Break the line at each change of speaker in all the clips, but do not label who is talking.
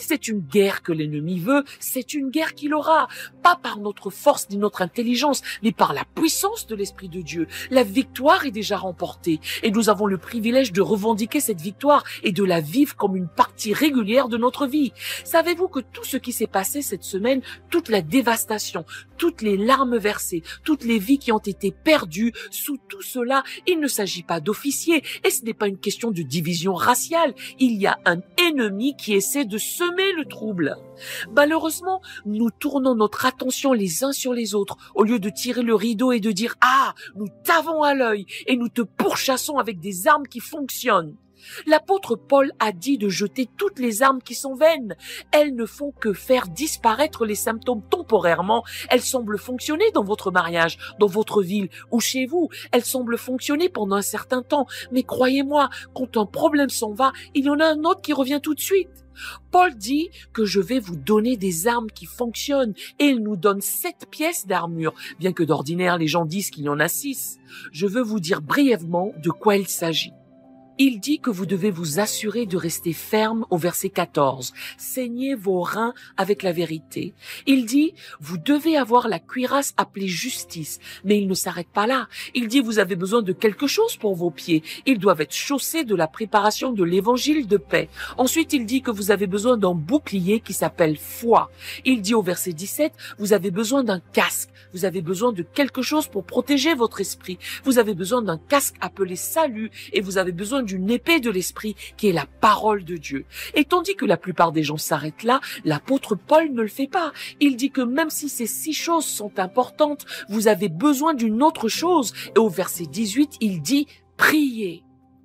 c'est une guerre que l'ennemi veut, c'est une guerre qu'il aura, pas par notre force ni notre intelligence, mais par la puissance de l'Esprit de Dieu. La victoire est déjà remportée et nous avons le privilège de revendiquer cette victoire et de la vivre comme une partie régulière de notre vie. Savez-vous que tout ce qui s'est passé cette semaine, toute la dévastation, toutes les larmes versées, toutes les vies qui ont été perdues, sous tout cela, il ne s'agit pas d'officiers et ce n'est pas une question de division raciale. Il y a un ennemi qui essaie de semer le trouble. Malheureusement, nous tournons notre attention les uns sur les autres au lieu de tirer le rideau et de dire « Ah, nous t'avons à l'œil et nous te pourchassons avec des armes qui fonctionnent ». L'apôtre Paul a dit de jeter toutes les armes qui sont vaines. Elles ne font que faire disparaître les symptômes temporairement. Elles semblent fonctionner dans votre mariage, dans votre ville ou chez vous. Elles semblent fonctionner pendant un certain temps. Mais croyez-moi, quand un problème s'en va, il y en a un autre qui revient tout de suite. Paul dit que je vais vous donner des armes qui fonctionnent et il nous donne 7 pièces d'armure, bien que d'ordinaire les gens disent qu'il y en a 6. Je veux vous dire brièvement de quoi il s'agit. Il dit que vous devez vous assurer de rester ferme au verset 14. Saignez vos reins avec la vérité. Il dit, vous devez avoir la cuirasse appelée justice. Mais il ne s'arrête pas là. Il dit, vous avez besoin de quelque chose pour vos pieds. Ils doivent être chaussés de la préparation de l'évangile de paix. Ensuite, il dit que vous avez besoin d'un bouclier qui s'appelle foi. Il dit au verset 17, vous avez besoin d'un casque. Vous avez besoin de quelque chose pour protéger votre esprit. Vous avez besoin d'un casque appelé salut et vous avez besoin d'une épée de l'esprit qui est la parole de Dieu. Et tandis que la plupart des gens s'arrêtent là, l'apôtre Paul ne le fait pas. Il dit que même si ces 6 choses sont importantes, vous avez besoin d'une autre chose. Et au verset 18, il dit « Priez ».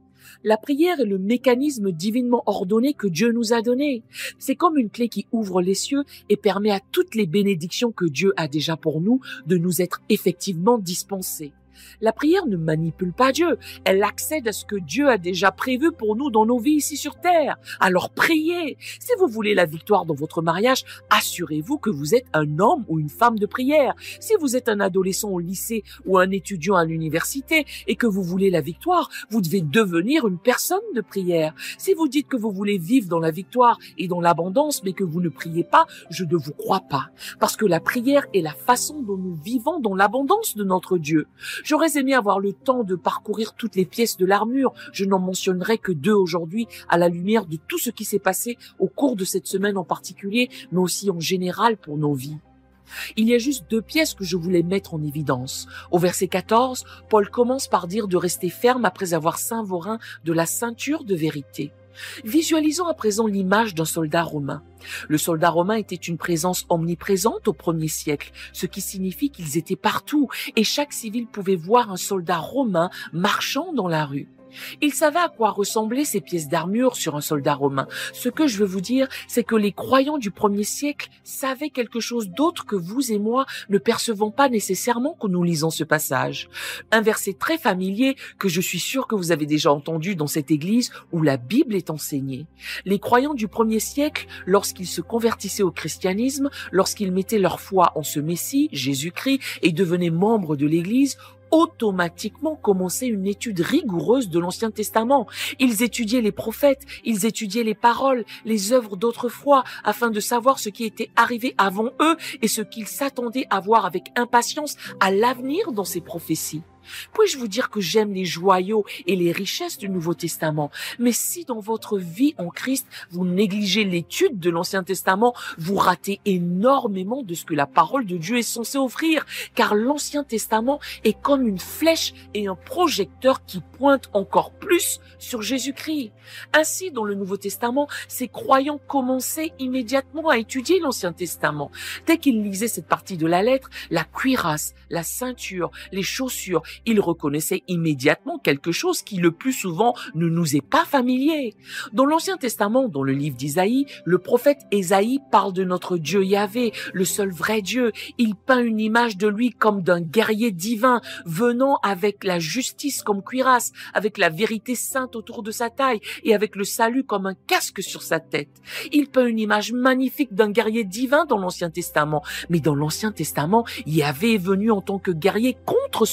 La prière est le mécanisme divinement ordonné que Dieu nous a donné. C'est comme une clé qui ouvre les cieux et permet à toutes les bénédictions que Dieu a déjà pour nous de nous être effectivement dispensées. La prière ne manipule pas Dieu, elle accède à ce que Dieu a déjà prévu pour nous dans nos vies ici sur terre. Alors priez. Si vous voulez la victoire dans votre mariage, assurez-vous que vous êtes un homme ou une femme de prière. Si vous êtes un adolescent au lycée ou un étudiant à l'université et que vous voulez la victoire, vous devez devenir une personne de prière. Si vous dites que vous voulez vivre dans la victoire et dans l'abondance mais que vous ne priez pas, je ne vous crois pas. Parce que la prière est la façon dont nous vivons dans l'abondance de notre Dieu. J'aurais aimé avoir le temps de parcourir toutes les pièces de l'armure. Je n'en mentionnerai que 2 aujourd'hui à la lumière de tout ce qui s'est passé au cours de cette semaine en particulier, mais aussi en général pour nos vies. Il y a juste 2 pièces que je voulais mettre en évidence. Au verset 14, Paul commence par dire de rester ferme après avoir ceint vos reins de la ceinture de vérité. Visualisons à présent l'image d'un soldat romain. Le soldat romain était une présence omniprésente au 1er siècle, ce qui signifie qu'ils étaient partout et chaque civil pouvait voir un soldat romain marchant dans la rue. Il savait à quoi ressemblaient ces pièces d'armure sur un soldat romain. Ce que je veux vous dire, c'est que les croyants du 1er siècle savaient quelque chose d'autre que vous et moi ne percevons pas nécessairement quand nous lisons ce passage. Un verset très familier que je suis sûr que vous avez déjà entendu dans cette église où la Bible est enseignée. Les croyants du 1er siècle, lorsqu'ils se convertissaient au christianisme, lorsqu'ils mettaient leur foi en ce Messie, Jésus-Christ, et devenaient membres de l'église, automatiquement commencer une étude rigoureuse de l'Ancien Testament. Ils étudiaient les prophètes, ils étudiaient les paroles, les œuvres d'autrefois, afin de savoir ce qui était arrivé avant eux et ce qu'ils s'attendaient à voir avec impatience à l'avenir dans ces prophéties. Puis-je vous dire que j'aime les joyaux et les richesses du Nouveau Testament, mais si dans votre vie en Christ, vous négligez l'étude de l'Ancien Testament, vous ratez énormément de ce que la parole de Dieu est censée offrir, car l'Ancien Testament est comme une flèche et un projecteur qui pointe encore plus sur Jésus-Christ. Ainsi, dans le Nouveau Testament, ces croyants commençaient immédiatement à étudier l'Ancien Testament. Dès qu'ils lisaient cette partie de la lettre, la cuirasse, la ceinture, les chaussures, ils reconnaissaient immédiatement quelque chose qui le plus souvent ne nous est pas familier. Dans l'Ancien Testament, dans le livre d'Isaïe, le prophète Ésaïe parle de notre Dieu Yahvé, le seul vrai Dieu. Il peint une image de lui comme d'un guerrier divin, venant avec la justice comme cuirasse, avec la vérité sainte autour de sa taille et avec le salut comme un casque sur sa tête. Il peint une image magnifique d'un guerrier divin dans l'Ancien Testament. Mais dans l'Ancien Testament, Yahvé est venu en tant que guerrier contre son peuple,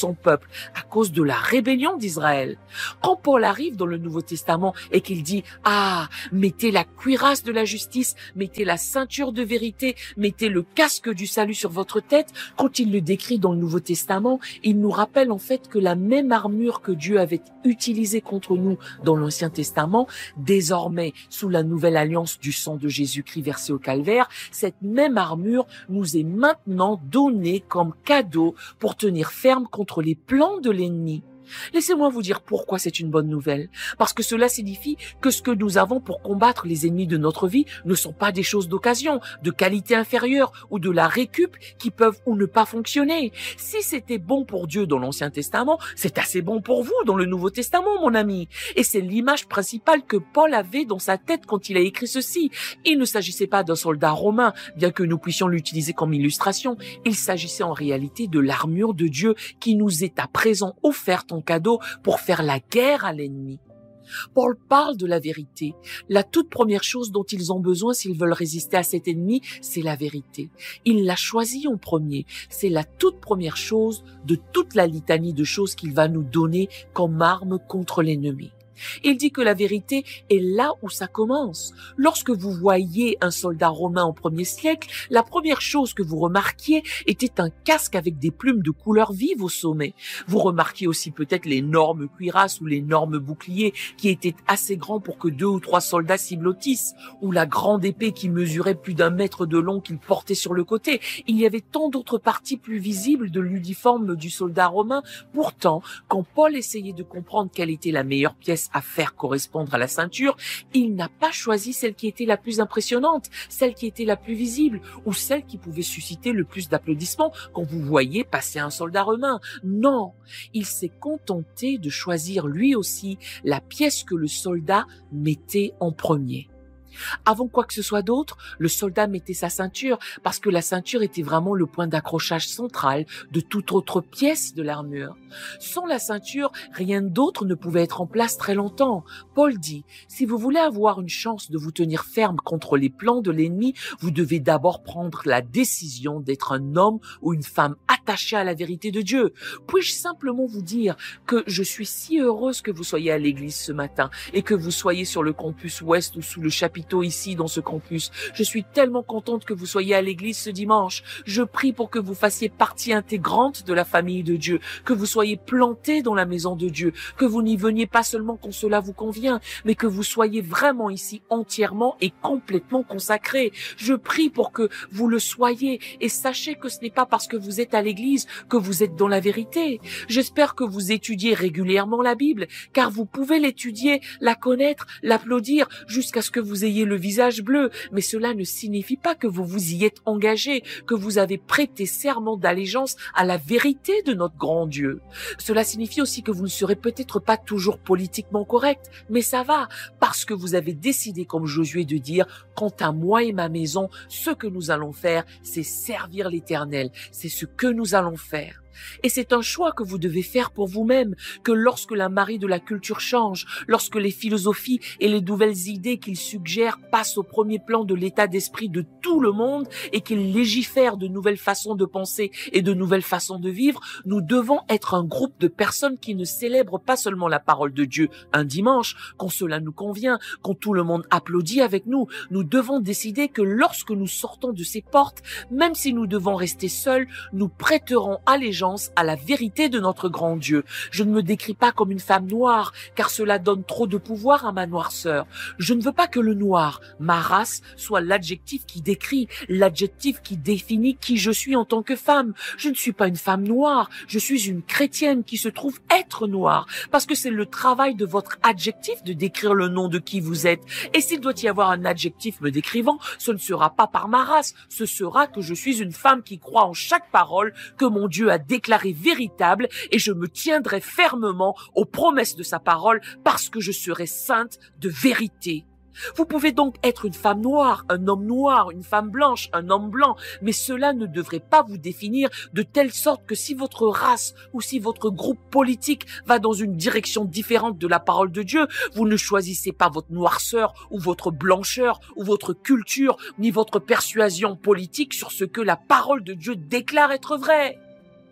à cause de la rébellion d'Israël. Quand Paul arrive dans le Nouveau Testament et qu'il dit « Ah, mettez la cuirasse de la justice, mettez la ceinture de vérité, mettez le casque du salut sur votre tête », quand il le décrit dans le Nouveau Testament, il nous rappelle en fait que la même armure que Dieu avait utilisée contre nous dans l'Ancien Testament, désormais sous la nouvelle alliance du sang de Jésus-Christ versé au calvaire, cette même armure nous est maintenant donnée comme cadeau pour tenir ferme contre les plans de l'ennemi. Laissez-moi vous dire pourquoi c'est une bonne nouvelle. Parce que cela signifie que ce que nous avons pour combattre les ennemis de notre vie ne sont pas des choses d'occasion, de qualité inférieure ou de la récup qui peuvent ou ne pas fonctionner. Si c'était bon pour Dieu dans l'Ancien Testament, c'est assez bon pour vous dans le Nouveau Testament, mon ami. Et c'est l'image principale que Paul avait dans sa tête quand il a écrit ceci. Il ne s'agissait pas d'un soldat romain, bien que nous puissions l'utiliser comme illustration. Il s'agissait en réalité de l'armure de Dieu qui nous est à présent offerte en cadeau pour faire la guerre à l'ennemi. Paul parle de la vérité. La toute première chose dont ils ont besoin s'ils veulent résister à cet ennemi, c'est la vérité. Il l'a choisi en premier. C'est la toute première chose de toute la litanie de choses qu'il va nous donner comme arme contre l'ennemi. Il dit que la vérité est là où ça commence. Lorsque vous voyiez un soldat romain au 1er siècle, la première chose que vous remarquiez était un casque avec des plumes de couleur vive au sommet. Vous remarquiez aussi peut-être l'énorme cuirasse ou l'énorme bouclier qui était assez grand pour que 2 ou 3 soldats s'y blottissent, ou la grande épée qui mesurait plus d'1 mètre de long qu'il portait sur le côté. Il y avait tant d'autres parties plus visibles de l'uniforme du soldat romain. Pourtant, quand Paul essayait de comprendre quelle était la meilleure pièce à faire correspondre à la ceinture, il n'a pas choisi celle qui était la plus impressionnante, celle qui était la plus visible, ou celle qui pouvait susciter le plus d'applaudissements quand vous voyez passer un soldat romain. Non, il s'est contenté de choisir lui aussi la pièce que le soldat mettait en premier. Avant quoi que ce soit d'autre, le soldat mettait sa ceinture parce que la ceinture était vraiment le point d'accrochage central de toute autre pièce de l'armure. Sans la ceinture, rien d'autre ne pouvait être en place très longtemps. Paul dit, si vous voulez avoir une chance de vous tenir ferme contre les plans de l'ennemi, vous devez d'abord prendre la décision d'être un homme ou une femme attaché à la vérité de Dieu. Puis-je simplement vous dire que je suis si heureuse que vous soyez à l'église ce matin et que vous soyez sur le campus ouest ou sous le chapiteau ici dans ce campus. Je suis tellement contente que vous soyez à l'église ce dimanche. Je prie pour que vous fassiez partie intégrante de la famille de Dieu, que vous soyez plantés dans la maison de Dieu, que vous n'y veniez pas seulement quand cela vous convient, mais que vous soyez vraiment ici entièrement et complètement consacrés. Je prie pour que vous le soyez et sachez que ce n'est pas parce que vous êtes à l'église que vous êtes dans la vérité. J'espère que vous étudiez régulièrement la Bible, car vous pouvez l'étudier, la connaître, l'applaudir jusqu'à ce que vous ayez le visage bleu, mais cela ne signifie pas que vous vous y êtes engagé, que vous avez prêté serment d'allégeance à la vérité de notre grand Dieu. Cela signifie aussi que vous ne serez peut-être pas toujours politiquement correct, mais ça va, parce que vous avez décidé, comme Josué, de dire « Quant à moi et ma maison, ce que nous allons faire, c'est servir l'Éternel, c'est ce que nous allons faire. » Et c'est un choix que vous devez faire pour vous-même, que lorsque la marée de la culture change, lorsque les philosophies et les nouvelles idées qu'ils suggèrent passent au premier plan de l'état d'esprit de tout le monde et qu'ils légifèrent de nouvelles façons de penser et de nouvelles façons de vivre, nous devons être un groupe de personnes qui ne célèbrent pas seulement la parole de Dieu un dimanche, quand cela nous convient, quand tout le monde applaudit avec nous. Nous devons décider que lorsque nous sortons de ces portes, même si nous devons rester seuls, nous prêterons allégeance à la vérité de notre grand Dieu. Je ne me décris pas comme une femme noire, car cela donne trop de pouvoir à ma noirceur. Je ne veux pas que le noir, ma race, soit l'adjectif qui décrit, l'adjectif qui définit qui je suis en tant que femme. Je ne suis pas une femme noire, je suis une chrétienne qui se trouve être noire, parce que c'est le travail de votre adjectif de décrire le nom de qui vous êtes. Et s'il doit y avoir un adjectif me décrivant, ce ne sera pas par ma race, ce sera que je suis une femme qui croit en chaque parole que mon Dieu a déclarée véritable, et je me tiendrai fermement aux promesses de sa parole parce que je serai sainte de vérité. Vous pouvez donc être une femme noire, un homme noir, une femme blanche, un homme blanc, mais cela ne devrait pas vous définir de telle sorte que si votre race ou si votre groupe politique va dans une direction différente de la parole de Dieu, vous ne choisissez pas votre noirceur ou votre blancheur ou votre culture ni votre persuasion politique sur ce que la parole de Dieu déclare être vrai.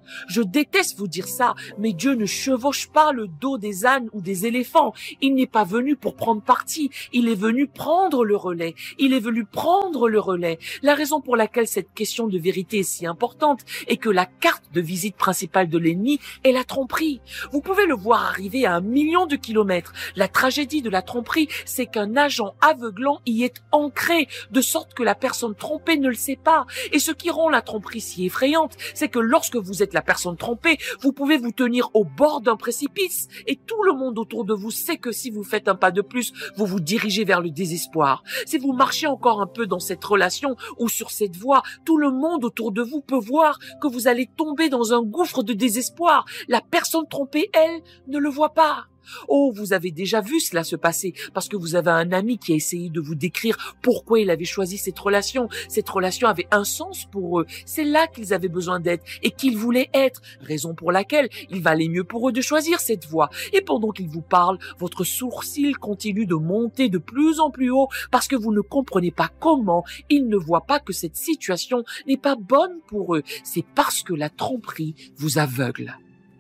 Je déteste vous dire ça, mais Dieu ne chevauche pas le dos des ânes ou des éléphants. Il n'est pas venu pour prendre parti, il est venu prendre le relais. Il est venu prendre le relais. La raison pour laquelle cette question de vérité est si importante est que la carte de visite principale de l'ennemi est la tromperie. Vous pouvez le voir arriver à 1 million de kilomètres. La tragédie de la tromperie, c'est qu'un agent aveuglant y est ancré, de sorte que la personne trompée ne le sait pas. Et ce qui rend la tromperie si effrayante, c'est que lorsque vous êtes la personne trompée, vous pouvez vous tenir au bord d'un précipice et tout le monde autour de vous sait que si vous faites un pas de plus, vous vous dirigez vers le désespoir. Si vous marchez encore un peu dans cette relation ou sur cette voie, tout le monde autour de vous peut voir que vous allez tomber dans un gouffre de désespoir. La personne trompée, elle, ne le voit pas. Oh, vous avez déjà vu cela se passer parce que vous avez un ami qui a essayé de vous décrire pourquoi il avait choisi cette relation. Cette relation avait un sens pour eux. C'est là qu'ils avaient besoin d'être et qu'ils voulaient être. Raison pour laquelle il valait mieux pour eux de choisir cette voie. Et pendant qu'ils vous parlent, votre sourcil continue de monter de plus en plus haut parce que vous ne comprenez pas comment ils ne voient pas que cette situation n'est pas bonne pour eux. C'est parce que la tromperie vous aveugle.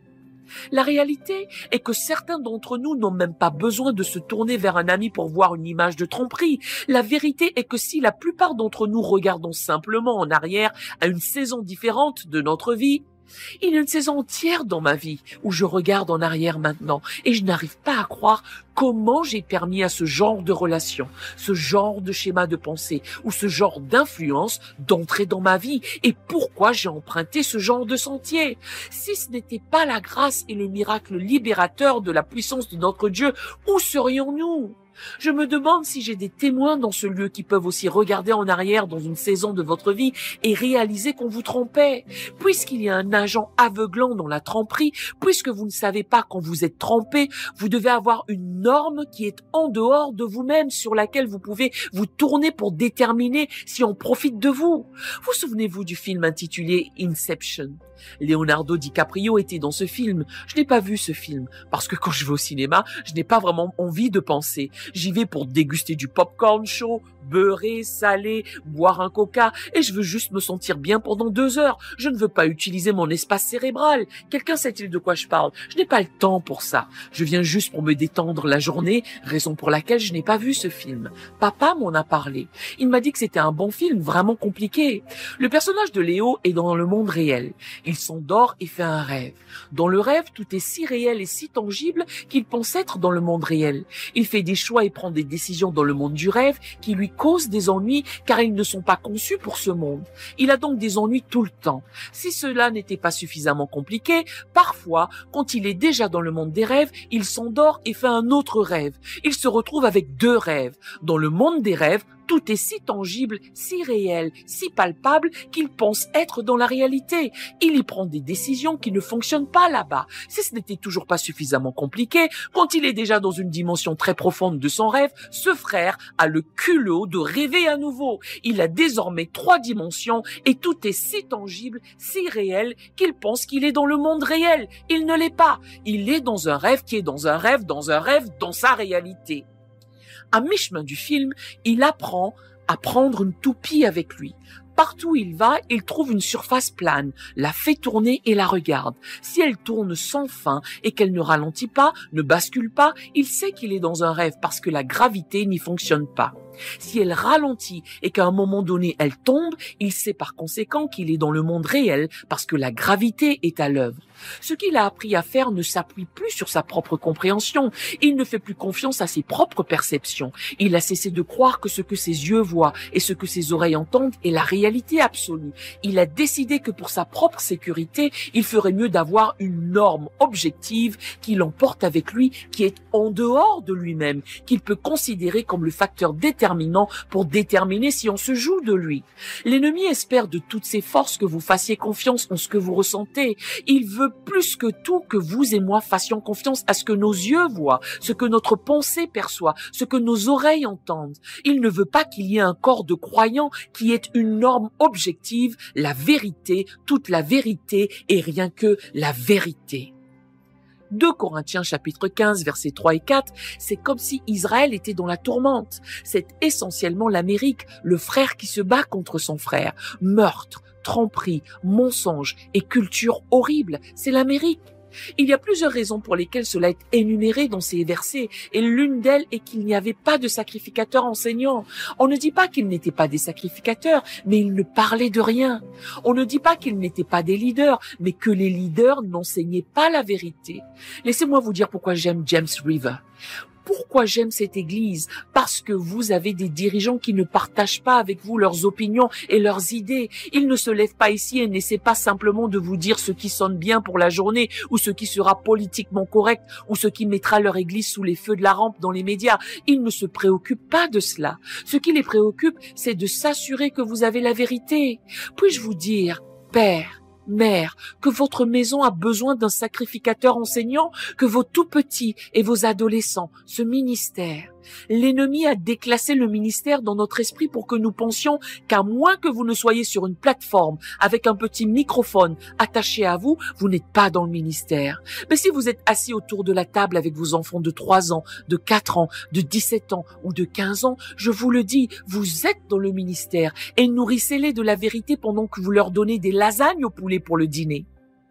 La réalité est que certains d'entre nous n'ont même pas besoin de se tourner vers un ami pour voir une image de tromperie. La vérité est que si la plupart d'entre nous regardons simplement en arrière à une saison différente de notre vie, il y a une saison entière dans ma vie où je regarde en arrière maintenant et je n'arrive pas à croire comment j'ai permis à ce genre de relation, ce genre de schéma de pensée ou ce genre d'influence d'entrer dans ma vie et pourquoi j'ai emprunté ce genre de sentier. Si ce n'était pas la grâce et le miracle libérateur de la puissance de notre Dieu, où serions-nous ? Je me demande si j'ai des témoins dans ce lieu qui peuvent aussi regarder en arrière dans une saison de votre vie et réaliser qu'on vous trompait. Puisqu'il y a un agent aveuglant dans la tromperie, puisque vous ne savez pas quand vous êtes trompé, vous devez avoir une norme qui est en dehors de vous-même sur laquelle vous pouvez vous tourner pour déterminer si on profite de vous. Vous souvenez-vous du film intitulé Inception ? Leonardo DiCaprio était dans ce film. Je n'ai pas vu ce film parce que quand je vais au cinéma, je n'ai pas vraiment envie de penser. J'y vais pour déguster du popcorn chaud, beurré, salé, boire un coca et je veux juste me sentir bien pendant 2 heures. Je ne veux pas utiliser mon espace cérébral. Quelqu'un sait-il de quoi je parle? Je n'ai pas le temps pour ça. Je viens juste pour me détendre la journée, raison pour laquelle je n'ai pas vu ce film. Papa m'en a parlé. Il m'a dit que c'était un bon film, vraiment compliqué. Le personnage de Léo est dans le monde réel. Il s'endort et fait un rêve. Dans le rêve, tout est si réel et si tangible qu'il pense être dans le monde réel. Il fait des choix et prend des décisions dans le monde du rêve qui lui causent des ennuis car ils ne sont pas conçus pour ce monde. Il a donc des ennuis tout le temps. Si cela n'était pas suffisamment compliqué, parfois, quand il est déjà dans le monde des rêves, il s'endort et fait un autre rêve. Il se retrouve avec 2 rêves. Dans le monde des rêves, tout est si tangible, si réel, si palpable qu'il pense être dans la réalité. Il y prend des décisions qui ne fonctionnent pas là-bas. Si ce n'était toujours pas suffisamment compliqué, quand il est déjà dans une dimension très profonde de son rêve, ce frère a le culot de rêver à nouveau. Il a désormais 3 dimensions et tout est si tangible, si réel qu'il pense qu'il est dans le monde réel. Il ne l'est pas. Il est dans un rêve qui est dans un rêve, dans un rêve, dans sa réalité. À mi-chemin du film, il apprend à prendre une toupie avec lui. Partout où il va, il trouve une surface plane, la fait tourner et la regarde. Si elle tourne sans fin et qu'elle ne ralentit pas, ne bascule pas, il sait qu'il est dans un rêve parce que la gravité n'y fonctionne pas. Si elle ralentit et qu'à un moment donné elle tombe, il sait par conséquent qu'il est dans le monde réel parce que la gravité est à l'œuvre. Ce qu'il a appris à faire ne s'appuie plus sur sa propre compréhension. Il ne fait plus confiance à ses propres perceptions. Il a cessé de croire que ce que ses yeux voient et ce que ses oreilles entendent est la réalité absolue. Il a décidé que pour sa propre sécurité, il ferait mieux d'avoir une norme objective qui l'emporte avec lui, qui est en dehors de lui-même, qu'il peut considérer comme le facteur déterminant pour déterminer si on se joue de lui. L'ennemi espère de toutes ses forces que vous fassiez confiance en ce que vous ressentez. Il veut plus que tout que vous et moi fassions confiance à ce que nos yeux voient, ce que notre pensée perçoit, ce que nos oreilles entendent. Il ne veut pas qu'il y ait un corps de croyants qui est une norme objective, la vérité, toute la vérité et rien que la vérité. 2 Corinthiens chapitre 15 versets 3 et 4, c'est comme si Israël était dans la tourmente. C'est essentiellement l'Amérique, le frère qui se bat contre son frère. Meurtre, tromperie, mensonge et culture horrible. C'est l'Amérique. Il y a plusieurs raisons pour lesquelles cela est énuméré dans ces versets, et l'une d'elles est qu'il n'y avait pas de sacrificateurs enseignants. On ne dit pas qu'ils n'étaient pas des sacrificateurs, mais ils ne parlaient de rien. On ne dit pas qu'ils n'étaient pas des leaders, mais que les leaders n'enseignaient pas la vérité. Laissez-moi vous dire pourquoi j'aime James River. Pourquoi j'aime cette église? Parce que vous avez des dirigeants qui ne partagent pas avec vous leurs opinions et leurs idées. Ils ne se lèvent pas ici et n'essaient pas simplement de vous dire ce qui sonne bien pour la journée ou ce qui sera politiquement correct ou ce qui mettra leur église sous les feux de la rampe dans les médias. Ils ne se préoccupent pas de cela. Ce qui les préoccupe, c'est de s'assurer que vous avez la vérité. Puis-je vous dire, Père, Mère, que votre maison a besoin d'un sacrificateur enseignant, que vos tout-petits et vos adolescents, ce ministère. L'ennemi a déclassé le ministère dans notre esprit pour que nous pensions qu'à moins que vous ne soyez sur une plateforme avec un petit microphone attaché à vous, vous n'êtes pas dans le ministère. Mais si vous êtes assis autour de la table avec vos enfants de 3 ans, de 4 ans, de 17 ans ou de 15 ans, je vous le dis, vous êtes dans le ministère et nourrissez-les de la vérité pendant que vous leur donnez des lasagnes au poulet pour le dîner.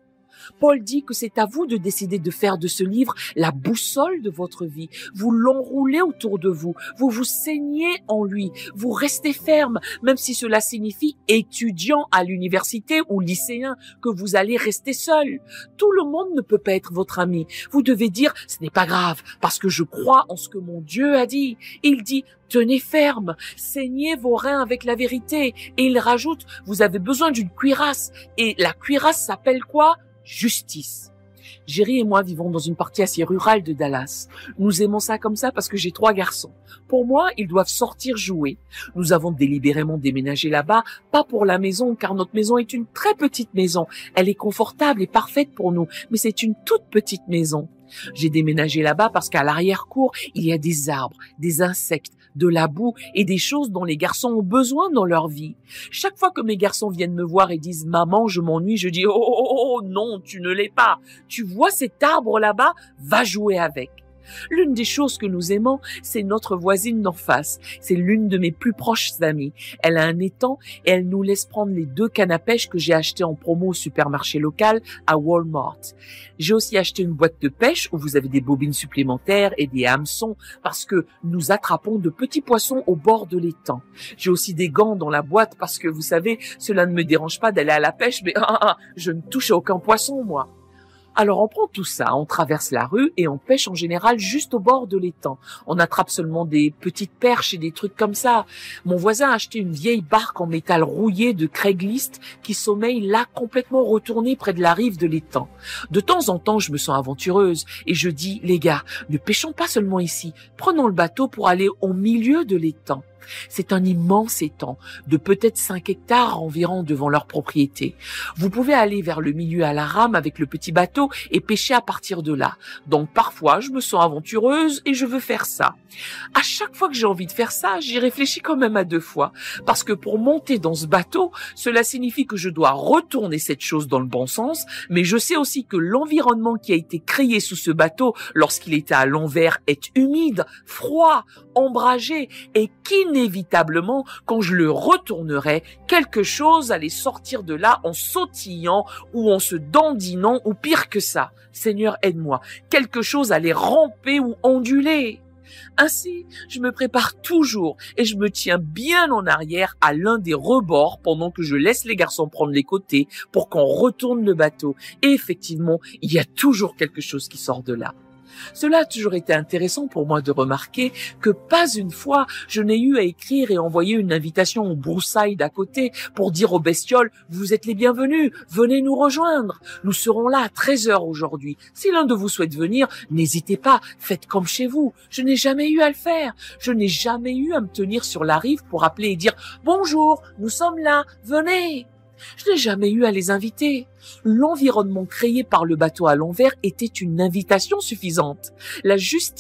Paul dit que c'est à vous de décider de faire de ce livre la boussole de votre vie. Vous l'enroulez autour de vous, vous vous saignez en lui, vous restez ferme, même si cela signifie étudiant à l'université ou lycéen, que vous allez rester seul. Tout le monde ne peut pas être votre ami. Vous devez dire, ce n'est pas grave, parce que je crois en ce que mon Dieu a dit. Il dit, tenez ferme, saignez vos reins avec la vérité. Et il rajoute, vous avez besoin d'une cuirasse. Et la cuirasse s'appelle quoi? Justice. Jerry et moi vivons dans une partie assez rurale de Dallas. Nous aimons ça comme ça parce que j'ai 3 garçons. Pour moi, ils doivent sortir jouer. Nous avons délibérément déménagé là-bas, pas pour la maison, car notre maison est une très petite maison. Elle est confortable et parfaite pour nous, mais c'est une toute petite maison. J'ai déménagé là-bas parce qu'à l'arrière-cour, il y a des arbres, des insectes, de la boue et des choses dont les garçons ont besoin dans leur vie. Chaque fois que mes garçons viennent me voir et disent « Maman, je m'ennuie », je dis « Oh, non, tu ne l'es pas. Tu vois cet arbre là-bas? Va jouer avec. » L'une des choses que nous aimons, c'est notre voisine d'en face. C'est l'une de mes plus proches amies. Elle a un étang et elle nous laisse prendre les 2 cannes à pêche que j'ai achetées en promo au supermarché local à Walmart. J'ai aussi acheté une boîte de pêche où vous avez des bobines supplémentaires et des hameçons parce que nous attrapons de petits poissons au bord de l'étang. J'ai aussi des gants dans la boîte parce que vous savez, cela ne me dérange pas d'aller à la pêche, mais je ne touche à aucun poisson, moi. Alors on prend tout ça, on traverse la rue et on pêche en général juste au bord de l'étang. On attrape seulement des petites perches et des trucs comme ça. Mon voisin a acheté une vieille barque en métal rouillé de Craigslist qui sommeille là complètement retournée près de la rive de l'étang. De temps en temps, je me sens aventureuse et je dis, les gars, ne pêchons pas seulement ici, prenons le bateau pour aller au milieu de l'étang. C'est un immense étang de peut-être 5 hectares environ devant leur propriété. Vous pouvez aller vers le milieu à la rame avec le petit bateau et pêcher à partir de là. Donc parfois, je me sens aventureuse et je veux faire ça. À chaque fois que j'ai envie de faire ça, j'y réfléchis quand même à 2 fois. Parce que pour monter dans ce bateau, cela signifie que je dois retourner cette chose dans le bon sens, mais je sais aussi que l'environnement qui a été créé sous ce bateau lorsqu'il était à l'envers est humide, froid, ombragé et qu'inévitablement, quand je le retournerai, quelque chose allait sortir de là en sautillant ou en se dandinant ou pire que ça. Seigneur, aide-moi. Quelque chose allait ramper ou onduler. Ainsi, je me prépare toujours et je me tiens bien en arrière à l'un des rebords pendant que je laisse les garçons prendre les côtés pour qu'on retourne le bateau. Et effectivement, il y a toujours quelque chose qui sort de là. Cela a toujours été intéressant pour moi de remarquer que pas une fois je n'ai eu à écrire et envoyer une invitation aux broussailles d'à côté pour dire aux bestioles « Vous êtes les bienvenus, venez nous rejoindre. Nous serons là à 13h aujourd'hui. Si l'un de vous souhaite venir, n'hésitez pas, faites comme chez vous. » Je n'ai jamais eu à le faire. Je n'ai jamais eu à me tenir sur la rive pour appeler et dire « Bonjour, nous sommes là, venez !» Je n'ai jamais eu à les inviter. L'environnement créé par le bateau à l'envers était une invitation suffisante. La justice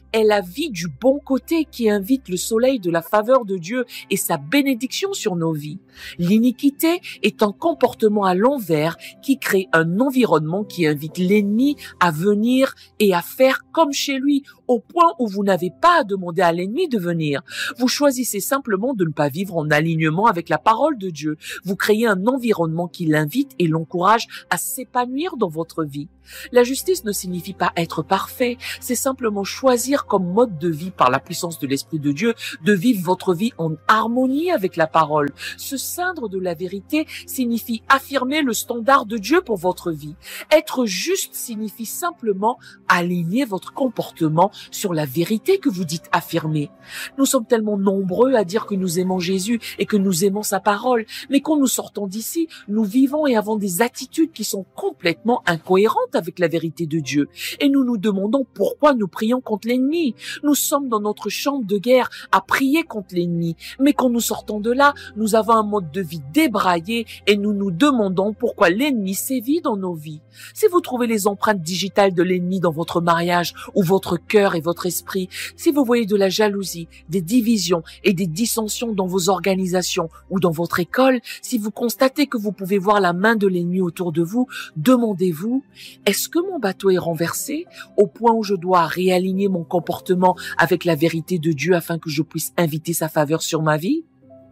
est la vie du bon côté qui invite le soleil de la faveur de Dieu et sa bénédiction sur nos vies. L'iniquité est un comportement à l'envers qui crée un environnement qui invite l'ennemi à venir et à faire comme chez lui, au point où vous n'avez pas à demander à l'ennemi de venir. Vous choisissez simplement de ne pas vivre en alignement avec la parole de Dieu. Vous créez un environnement qui l'invite et l'encourage à s'épanouir dans votre vie. La justice ne signifie pas être parfait, c'est simplement choisir comme mode de vie par la puissance de l'Esprit de Dieu de vivre votre vie en harmonie avec la parole. Se ceindre de la vérité signifie affirmer le standard de Dieu pour votre vie. Être juste signifie simplement aligner votre comportement sur la vérité que vous dites affirmer. Nous sommes tellement nombreux à dire que nous aimons Jésus et que nous aimons sa parole, mais quand nous sortons d'ici, nous vivons et avons des attitudes qui sont complètement incohérentes avec la vérité de Dieu. Et nous nous demandons pourquoi nous prions contre l'ennemi. Nous sommes dans notre champ de guerre à prier contre l'ennemi. Mais quand nous sortons de là, nous avons un mode de vie débraillé et nous nous demandons pourquoi l'ennemi sévit dans nos vies. Si vous trouvez les empreintes digitales de l'ennemi dans votre mariage ou votre cœur et votre esprit, si vous voyez de la jalousie, des divisions et des dissensions dans vos organisations ou dans votre école, si vous constatez que vous pouvez voir la main de l'ennemi autour de vous, demandez-vous: est-ce que mon bateau est renversé au point où je dois réaligner mon comportement avec la vérité de Dieu afin que je puisse inviter sa faveur sur ma vie?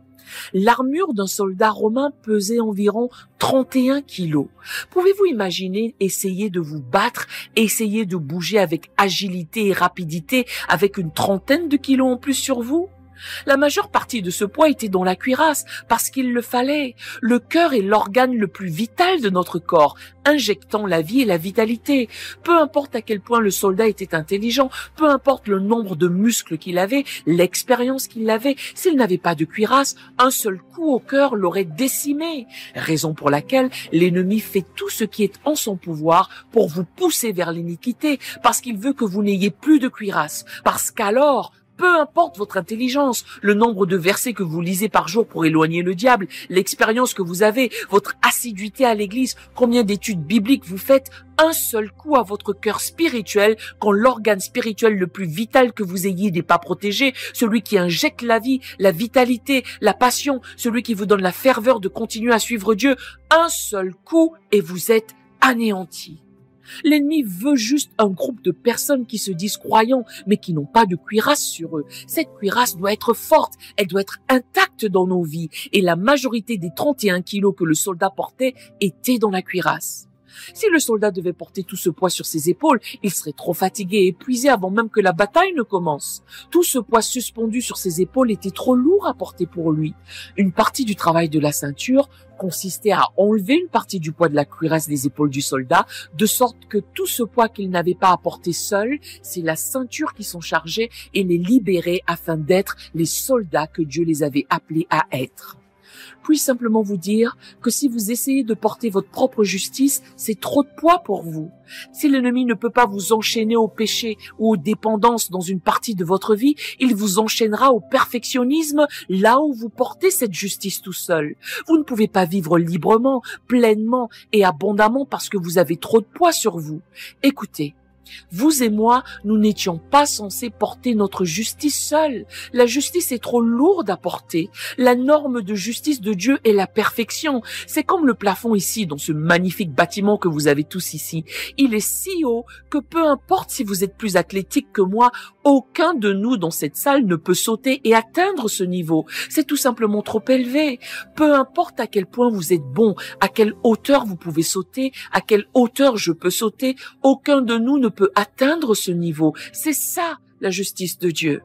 L'armure d'un soldat romain pesait environ 31 kilos. Pouvez-vous imaginer essayer de vous battre, essayer de bouger avec agilité et rapidité avec une trentaine de kilos en plus sur vous? La majeure partie de ce poids était dans la cuirasse, parce qu'il le fallait. Le cœur est l'organe le plus vital de notre corps, injectant la vie et la vitalité. Peu importe à quel point le soldat était intelligent, peu importe le nombre de muscles qu'il avait, l'expérience qu'il avait, s'il n'avait pas de cuirasse, un seul coup au cœur l'aurait décimé. Raison pour laquelle l'ennemi fait tout ce qui est en son pouvoir pour vous pousser vers l'iniquité, parce qu'il veut que vous n'ayez plus de cuirasse, parce qu'alors, peu importe votre intelligence, le nombre de versets que vous lisez par jour pour éloigner le diable, l'expérience que vous avez, votre assiduité à l'église, combien d'études bibliques vous faites, un seul coup à votre cœur spirituel, quand l'organe spirituel le plus vital que vous ayez n'est pas protégé, celui qui injecte la vie, la vitalité, la passion, celui qui vous donne la ferveur de continuer à suivre Dieu, un seul coup et vous êtes anéanti. L'ennemi veut juste un groupe de personnes qui se disent croyants, mais qui n'ont pas de cuirasse sur eux. Cette cuirasse doit être forte, elle doit être intacte dans nos vies. Et la majorité des 31 kilos que le soldat portait étaient dans la cuirasse. Si le soldat devait porter tout ce poids sur ses épaules, il serait trop fatigué et épuisé avant même que la bataille ne commence. Tout ce poids suspendu sur ses épaules était trop lourd à porter pour lui. Une partie du travail de la ceinture consistait à enlever une partie du poids de la cuirasse des épaules du soldat, de sorte que tout ce poids qu'il n'avait pas à porter seul, c'est la ceinture qui s'en chargeait et les libérait afin d'être les soldats que Dieu les avait appelés à être. Puis simplement vous dire que si vous essayez de porter votre propre justice, c'est trop de poids pour vous. Si l'ennemi ne peut pas vous enchaîner au péché ou aux dépendances dans une partie de votre vie, il vous enchaînera au perfectionnisme là où vous portez cette justice tout seul. Vous ne pouvez pas vivre librement, pleinement et abondamment parce que vous avez trop de poids sur vous. Écoutez, vous et moi, nous n'étions pas censés porter notre justice seuls. La justice est trop lourde à porter. La norme de justice de Dieu est la perfection. C'est comme le plafond ici, dans ce magnifique bâtiment que vous avez tous ici. Il est si haut que peu importe si vous êtes plus athlétique que moi, aucun de nous dans cette salle ne peut sauter et atteindre ce niveau. C'est tout simplement trop élevé. Peu importe à quel point vous êtes bon, à quelle hauteur vous pouvez sauter, à quelle hauteur je peux sauter, aucun de nous ne peut atteindre ce niveau. C'est ça, la justice de Dieu.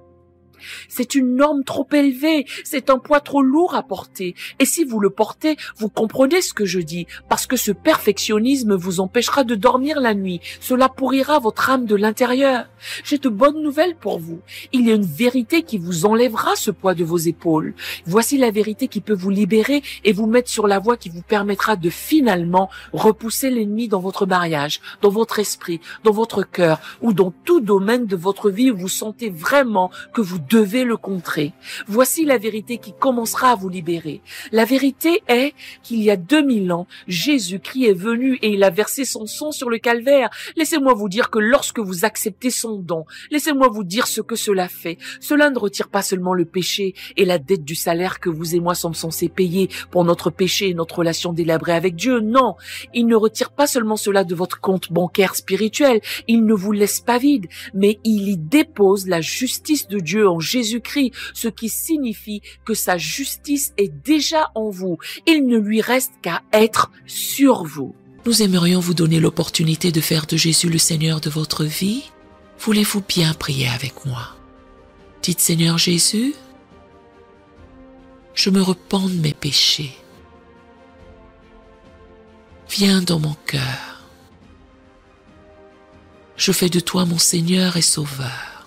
C'est une norme trop élevée, c'est un poids trop lourd à porter. Et si vous le portez, vous comprenez ce que je dis, parce que ce perfectionnisme vous empêchera de dormir la nuit. Cela pourrira votre âme de l'intérieur. J'ai de bonnes nouvelles pour vous. Il y a une vérité qui vous enlèvera ce poids de vos épaules. Voici la vérité qui peut vous libérer et vous mettre sur la voie qui vous permettra de finalement repousser l'ennemi dans votre mariage, dans votre esprit, dans votre cœur ou dans tout domaine de votre vie où vous sentez vraiment que vous devez le contrer. Voici la vérité qui commencera à vous libérer. La vérité est qu'il y a 2000 ans, Jésus-Christ est venu et il a versé son sang sur le calvaire. Laissez-moi vous dire que lorsque vous acceptez son don, laissez-moi vous dire ce que cela fait. Cela ne retire pas seulement le péché et la dette du salaire que vous et moi sommes censés payer pour notre péché et notre relation délabrée avec Dieu. Non, il ne retire pas seulement cela de votre compte bancaire spirituel. Il ne vous laisse pas vide, mais il y dépose la justice de Dieu en Jésus-Christ, ce qui signifie que sa justice est déjà en vous. Il ne lui reste qu'à être sur vous. Nous aimerions vous donner l'opportunité de faire de Jésus le Seigneur de votre vie. Voulez-vous bien prier avec moi? Dites: Seigneur Jésus, je me repens de mes péchés. Viens dans mon cœur. Je fais de toi mon Seigneur et Sauveur.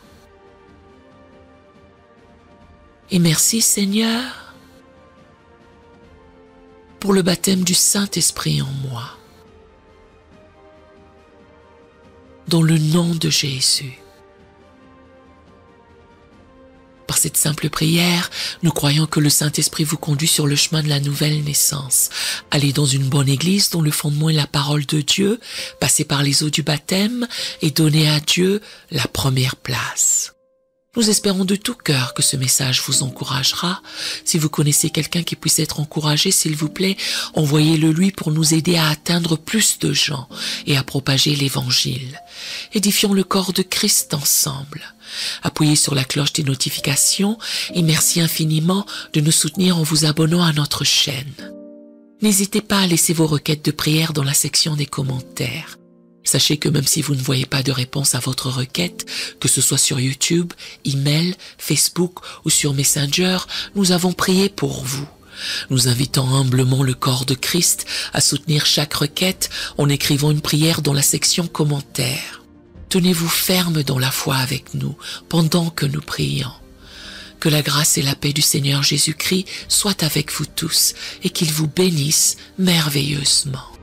Et merci Seigneur pour le baptême du Saint-Esprit en moi. Dans le nom de Jésus. Par cette simple prière, nous croyons que le Saint-Esprit vous conduit sur le chemin de la nouvelle naissance. Allez dans une bonne église dont le fondement est la parole de Dieu, passez par les eaux du baptême et donnez à Dieu la première place. Nous espérons de tout cœur que ce message vous encouragera. Si vous connaissez quelqu'un qui puisse être encouragé, s'il vous plaît, envoyez-le lui pour nous aider à atteindre plus de gens et à propager l'Évangile. Édifions le corps de Christ ensemble. Appuyez sur la cloche des notifications et merci infiniment de nous soutenir en vous abonnant à notre chaîne. N'hésitez pas à laisser vos requêtes de prière dans la section des commentaires. Sachez que même si vous ne voyez pas de réponse à votre requête, que ce soit sur YouTube, email, Facebook ou sur Messenger, nous avons prié pour vous. Nous invitons humblement le corps de Christ à soutenir chaque requête en écrivant une prière dans la section commentaires. Tenez-vous ferme dans la foi avec nous pendant que nous prions. Que la grâce et la paix du Seigneur Jésus-Christ soient avec vous tous et qu'il vous bénisse merveilleusement.